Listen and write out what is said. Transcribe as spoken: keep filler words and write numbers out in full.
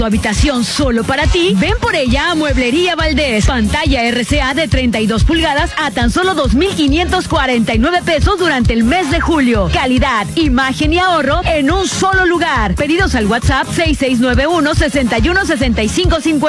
tu habitación solo para ti, ven por ella a Mueblería Valdés. Pantalla R C A de treinta y dos pulgadas a tan solo dos mil quinientos cuarenta y nueve pesos durante el mes de julio. Calidad, imagen y ahorro en un solo lugar. Pedidos al WhatsApp seis seis nueve uno, seis uno seis cinco cinco